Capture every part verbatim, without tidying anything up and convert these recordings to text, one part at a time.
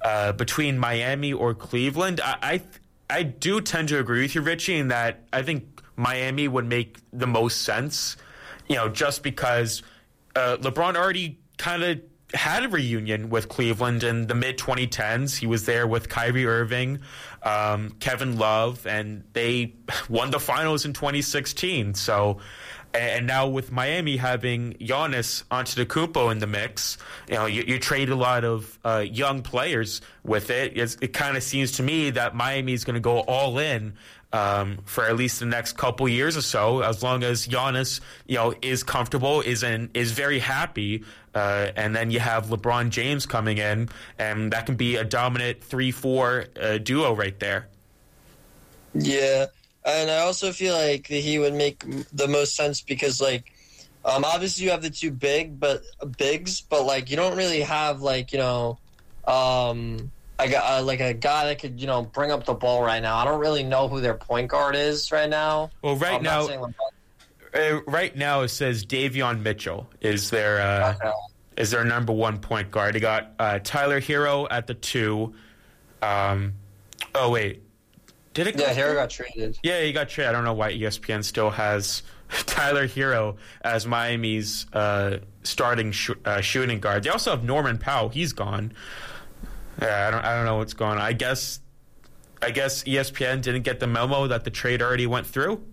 uh, between Miami or Cleveland, I, I I do tend to agree with you, Richie, in that I think Miami would make the most sense. You know, just because uh, LeBron already kind of had a reunion with Cleveland in the mid twenty tens. He was there with Kyrie Irving, um, Kevin Love, and they won the finals in twenty sixteen. So, and now with Miami having Giannis Antetokounmpo in the mix, you know, you, you trade a lot of uh, young players with it. It's, it kind of seems to me that Miami is going to go all in Um, for at least the next couple years or so, as long as Giannis, you know, is comfortable, is in, is very happy, uh, and then you have LeBron James coming in, and that can be a dominant three four uh, duo right there. Yeah, and I also feel like the Heat would make the most sense because, like, um, obviously you have the two big, but bigs, but like you don't really have like you know. Um, I got uh, like a guy that could, you know, bring up the ball right now. I don't really know who their point guard is right now. Well, right I'm now, uh, right now it says Davion Mitchell is their uh, okay. is their number one point guard. They got uh, Tyler Hero at the two. Um, oh wait, did it? Go yeah, Hero got traded. Yeah, he got traded. I don't know why E S P N still has Tyler Hero as Miami's uh, starting sh- uh, shooting guard. They also have Norman Powell. He's gone. Yeah, I don't. I don't know what's going on. I guess, I guess E S P N didn't get the memo that the trade already went through.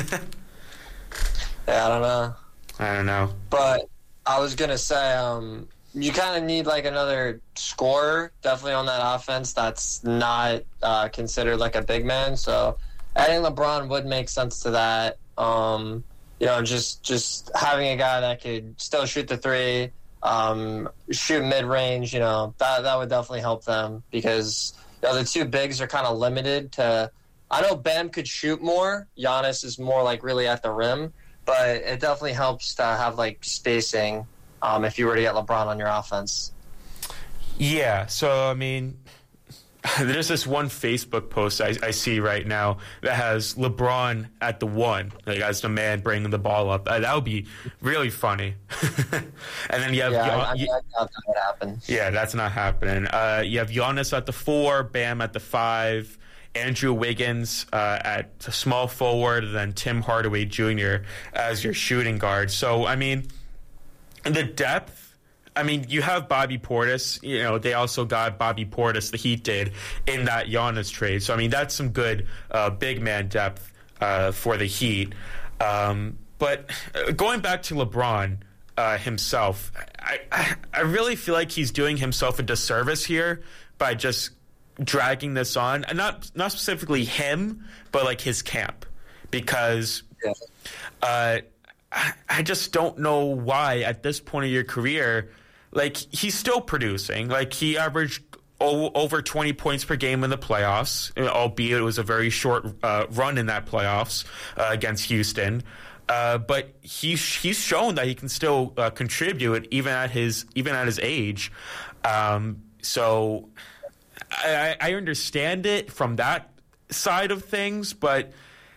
yeah, I don't know. I don't know. But I was gonna say, um, you kind of need like another scorer, definitely on that offense. That's not uh, considered like a big man. So adding LeBron would make sense to that. Um, you know, just just having a guy that could still shoot the three. Um, shoot mid-range, you know, that that would definitely help them because you know, the two bigs are kind of limited to – I know Bam could shoot more. Giannis is more like really at the rim, but it definitely helps to have like spacing um, if you were to get LeBron on your offense. Yeah, so, I mean – there's this one Facebook post I, I see right now that has LeBron at the one, like as the man bringing the ball up. Uh, that would be really funny. And then you have yeah, Gian- I, I doubt that would happen. Yeah, that's not happening. Uh, you have Giannis at the four, Bam at the five, Andrew Wiggins uh, at small forward, and then Tim Hardaway Junior as your shooting guard. So I mean, the depth. I mean, you have Bobby Portis. You know, they also got Bobby Portis, the Heat did, in that Giannis trade. So, I mean, that's some good uh, big man depth uh, for the Heat. Um, but going back to LeBron uh, himself, I, I, I really feel like he's doing himself a disservice here by just dragging this on. And not, not specifically him, but, like, his camp. Because yeah. uh, I, I just don't know why, at this point of your career – like, he's still producing. Like, he averaged o- over twenty points per game in the playoffs, albeit it was a very short uh, run in that playoffs uh, against Houston. Uh, but he's he's shown that he can still uh, contribute even at his even at his age. Um, so I, I understand it from that side of things, but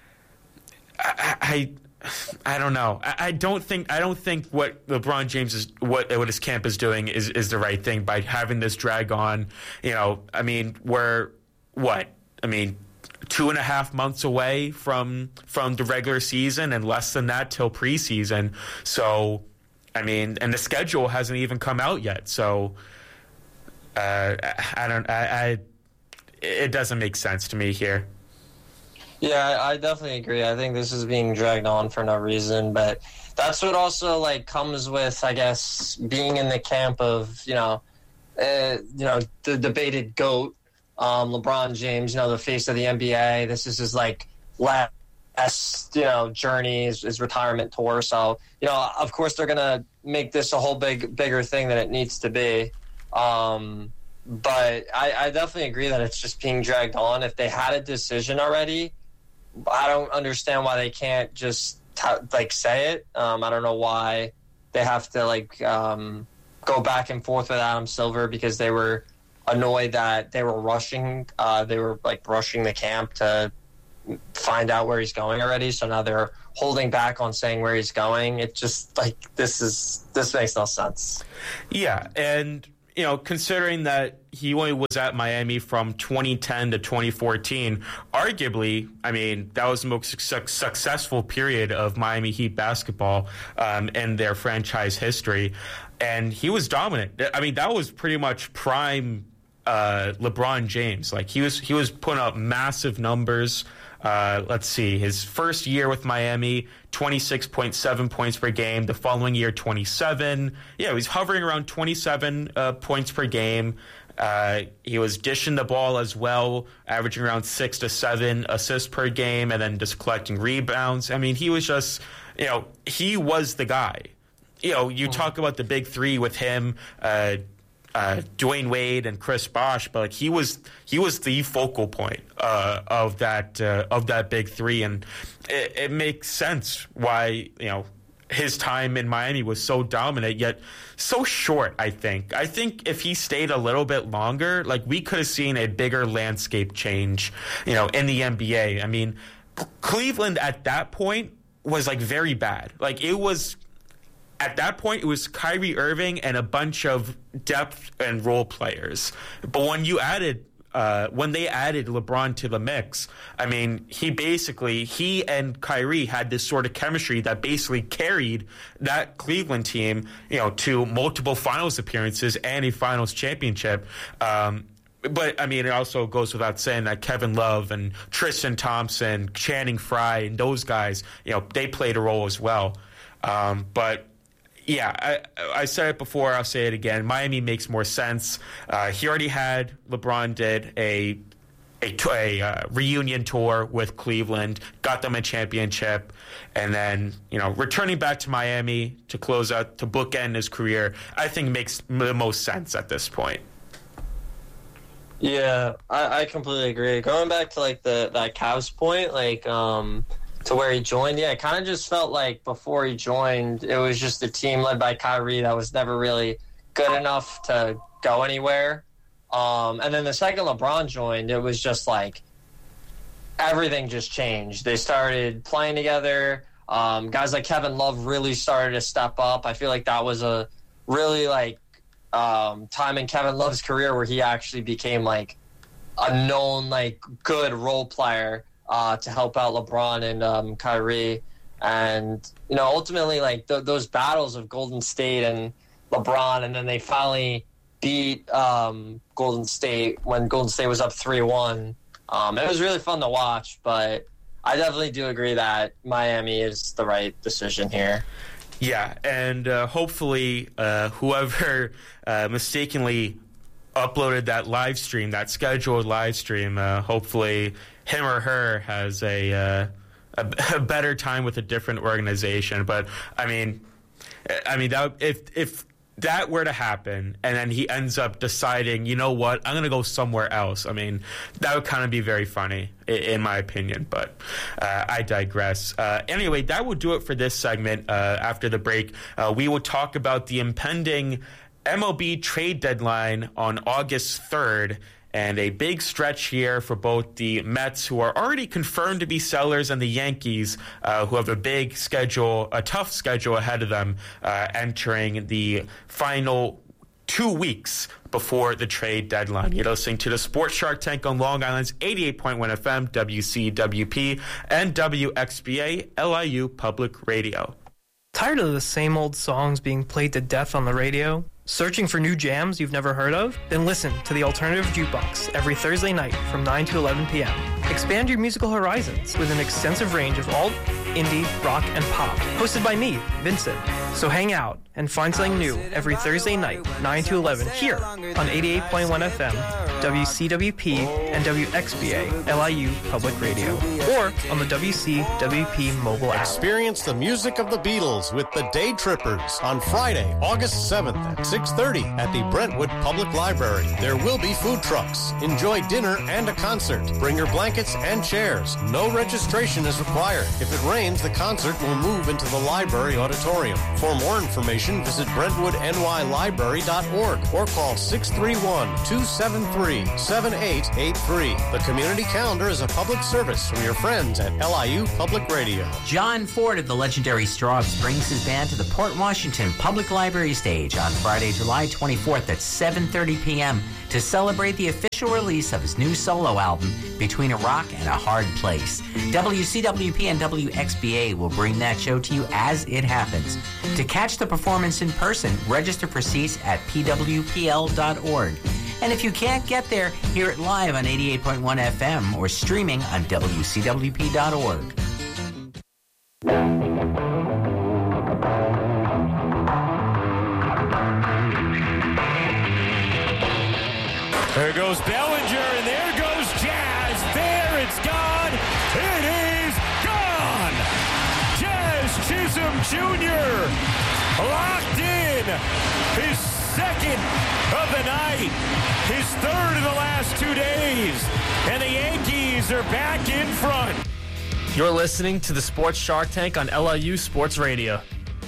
I. I I don't know. I, I don't think. I don't think what LeBron James is, what what his camp is doing, is, is the right thing by having this drag on. You know, I mean, we're what? I mean, two and a half months away from from the regular season, and less than that till preseason. So, I mean, and the schedule hasn't even come out yet. So, uh, I don't. I, I it doesn't make sense to me here. Yeah, I definitely agree. I think this is being dragged on for no reason, but that's what also like comes with, I guess, being in the camp of you know, uh, you know, the debated GOAT, um, LeBron James. You know, the face of the N B A. This is his like last, you know, journey, his, his retirement tour. So you know, of course, they're gonna make this a whole big, bigger thing than it needs to be. Um, but I, I definitely agree that it's just being dragged on. If they had a decision already, I don't understand why they can't just t- like say it. Um, I don't know why they have to like um, go back and forth with Adam Silver because they were annoyed that they were rushing. Uh, they were like rushing the camp to find out where he's going already. So now they're holding back on saying where he's going. It just like this is this makes no sense. Yeah, and you know, considering that he only was at Miami from twenty ten to twenty fourteen, arguably, I mean, that was the most su- successful period of Miami Heat basketball um, in their franchise history. And he was dominant. I mean, that was pretty much prime uh, LeBron James. Like, he was he was putting up massive numbers. Uh, let's see, his first year with Miami, twenty-six point seven points per game. The following year, twenty-seven. Yeah, he was hovering around twenty-seven uh, points per game. Uh, he was dishing the ball as well, averaging around six to seven assists per game, and then just collecting rebounds. I mean, he was just, you know, he was the guy. You know, you talk about the big three with him, uh, Uh, Dwayne Wade and Chris Bosh, but like he was he was the focal point uh, of that uh, of that big three, and it, it makes sense why, you know, his time in Miami was so dominant yet so short. I think I think if he stayed a little bit longer, like we could have seen a bigger landscape change, you know, in the N B A. I mean, Cleveland at that point was like very bad. Like it was. At that point, it was Kyrie Irving and a bunch of depth and role players. But when you added, uh, when they added LeBron to the mix, I mean, he basically, he and Kyrie had this sort of chemistry that basically carried that Cleveland team, you know, to multiple finals appearances and a finals championship. Um, But, I mean, it also goes without saying that Kevin Love and Tristan Thompson, Channing Frye, and those guys, you know, they played a role as well. Um, but... Yeah, I, I said it before, I'll say it again. Miami makes more sense. Uh, he already had, LeBron did, a a, a uh, reunion tour with Cleveland, got them a championship, and then, you know, returning back to Miami to close out, to bookend his career, I think makes the most sense at this point. Yeah, I, I completely agree. Going back to, like, the that Cavs point, like, um... to where he joined, yeah, it kind of just felt like before he joined, it was just a team led by Kyrie that was never really good enough to go anywhere. Um, and then the second LeBron joined, it was just like everything just changed. They started playing together. Um, guys like Kevin Love really started to step up. I feel like that was a really like um, time in Kevin Love's career where he actually became like a known like good role player. Uh, to help out LeBron and um, Kyrie. And, you know, ultimately, like, th- those battles of Golden State and LeBron, and then they finally beat um, Golden State when Golden State was up three one. Um, it was really fun to watch, but I definitely do agree that Miami is the right decision here. Yeah, and uh, hopefully uh, whoever uh, mistakenly uploaded that live stream, that scheduled live stream, uh, hopefully him or her has a, uh, a a better time with a different organization. But I mean, I mean that if if that were to happen, and then he ends up deciding, you know what, I'm gonna go somewhere else. I mean, that would kind of be very funny, in my opinion. But uh, I digress. Uh, anyway, that will do it for this segment. Uh, after the break, uh, we will talk about the impending M L B trade deadline on August third. And a big stretch here for both the Mets, who are already confirmed to be sellers, and the Yankees, uh, who have a big schedule, a tough schedule ahead of them, uh, entering the final two weeks before the trade deadline. You're listening to the Sports Shark Tank on Long Island's eighty-eight point one F M, W C W P, and W X B A L I U Public Radio. Tired of the same old songs being played to death on the radio? Searching for new jams you've never heard of? Then listen to the Alternative Jukebox every Thursday night from nine to eleven p.m. Expand your musical horizons with an extensive range of alt, indie, rock, and pop. Hosted by me, Vincent. So hang out and find something new every Thursday night, nine to eleven, here on eighty-eight point one F M, W C W P, and W X B A L I U Public Radio, or on the W C W P mobile app. Experience the music of the Beatles with the Day Trippers on Friday, August seventh at six thirty at the Brentwood Public Library. There will be food trucks. Enjoy dinner and a concert. Bring your blankets and chairs. No registration is required. If it rains, the concert will move into the library auditorium. For more information, visit brentwood n y library dot org or call six three one, two seven three, seven eight eight three. The community calendar is a public service from your friends at L I U Public Radio. John Ford of the legendary Strawbs brings his band to the Port Washington Public Library stage on Friday, July twenty-fourth at seven thirty p.m. to celebrate the official release of his new solo album, Between a Rock and a Hard Place. W C W P and W X B A will bring that show to you as it happens. To catch the performance in person, register for seats at p w p l dot org. And if you can't get there, hear it live on eighty-eight point one F M or streaming on w c w p dot org. There goes Bellinger, and there goes Jazz. There, it's gone. It is gone. Jazz Chisholm Junior locked in. His second of the night. His third of the last two days. And the Yankees are back in front. You're listening to the Sports Shark Tank on L I U Sports Radio.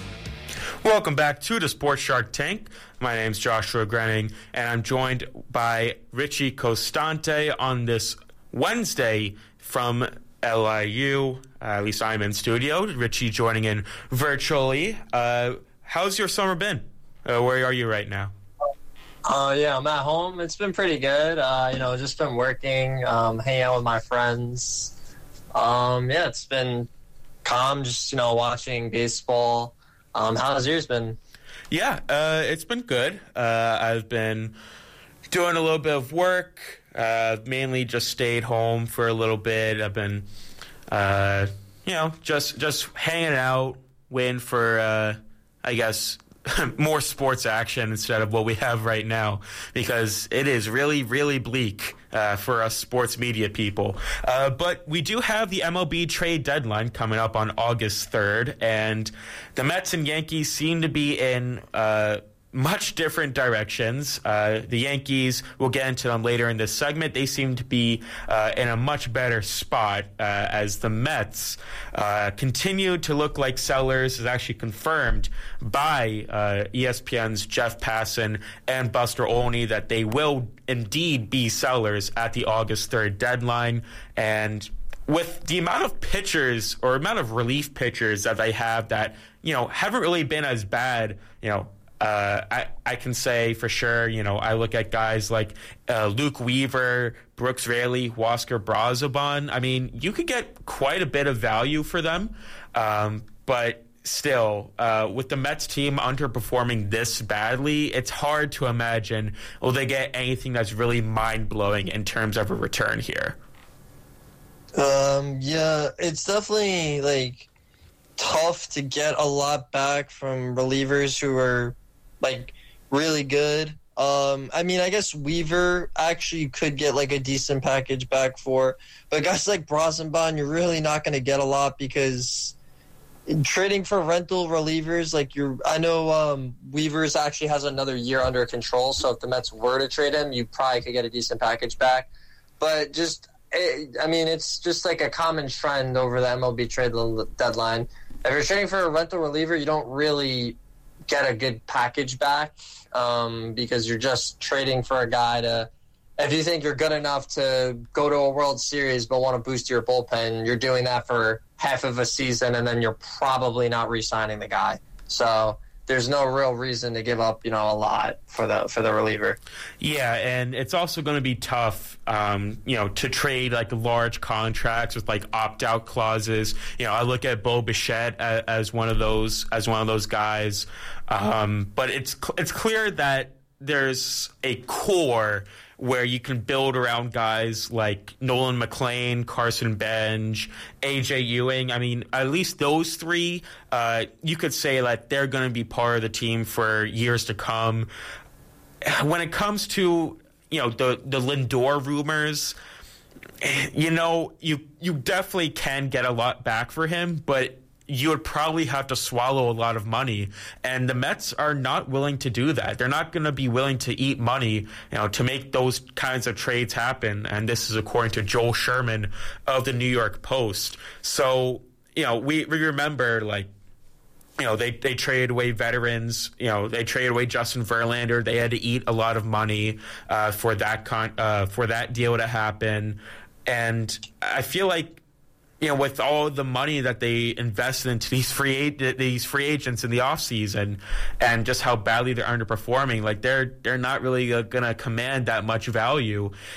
Welcome back to the Sports Shark Tank. My name's Joshua Grenning, and I'm joined by Richie Costante on this Wednesday from L I U. Uh, at least I'm in studio. Richie joining in virtually. Uh, how's your summer been? Uh, where are you right now? Uh, yeah, I'm at home. It's been pretty good. Uh, you know, just been working, um, hanging out with my friends. Um, yeah, it's been calm, just, you know, watching baseball. Um, how's yours been? Yeah, uh, it's been good. Uh, I've been doing a little bit of work, uh, mainly just stayed home for a little bit. I've been, uh, you know, just just hanging out, waiting for, uh, I guess, more sports action instead of what we have right now, because it is really, really bleak uh, for us sports media people. Uh, but we do have the M L B trade deadline coming up on August third, and the Mets and Yankees seem to be in uh, much different directions. Uh, the Yankees, we'll get into them later in this segment, they seem to be uh, in a much better spot uh, as the Mets uh, continue to look like sellers, is actually confirmed by uh, E S P N's Jeff Passan and Buster Olney that they will indeed be sellers at the August third deadline. And with the amount of pitchers or amount of relief pitchers that they have that, you know, haven't really been as bad, you know, Uh, I, I can say for sure, you know, I look at guys like uh, Luke Weaver, Brooks Raley, Huascar Brazoban. I mean, you could get quite a bit of value for them. Um, but still, uh, with the Mets team underperforming this badly, it's hard to imagine will they get anything that's really mind-blowing in terms of a return here. Um, yeah, it's definitely, like, tough to get a lot back from relievers who are, like, really good. Um, I mean, I guess Weaver actually could get, like, a decent package back for. But guys like Brazoban, you're really not going to get a lot because trading for rental relievers, like, you're, I know um, Weaver's actually has another year under control, so if the Mets were to trade him, you probably could get a decent package back. But just, it, I mean, it's just, like, a common trend over the M L B trade deadline. If you're trading for a rental reliever, you don't really get a good package back um, because you're just trading for a guy to – if you think you're good enough to go to a World Series but want to boost your bullpen, you're doing that for half of a season, and then you're probably not re-signing the guy. So there's no real reason to give up, you know, a lot for the for the reliever. Yeah, and it's also going to be tough, um, you know, to trade like large contracts with like opt-out clauses. You know, I look at Bo Bichette as, as one of those as one of those guys, um, but it's it's clear that there's a core where you can build around guys like Nolan McLean, Carson Bench, A J Ewing. I mean, at least those three, uh, you could say that they're going to be part of the team for years to come. When it comes to, you know, the, the Lindor rumors, you know, you, you definitely can get a lot back for him, but you would probably have to swallow a lot of money, and the Mets are not willing to do that. They're not going to be willing to eat money, you know, to make those kinds of trades happen. And this is according to Joel Sherman of the New York Post. So, you know, we, we remember, like, you know, they, they traded away veterans. You know, they traded away Justin Verlander. They had to eat a lot of money uh, for that con- uh, for that deal to happen. And I feel like, you know, with all the money that they invested into these free these free agents in the offseason and just how badly they're underperforming, like they're they're not really uh, going to command that much value.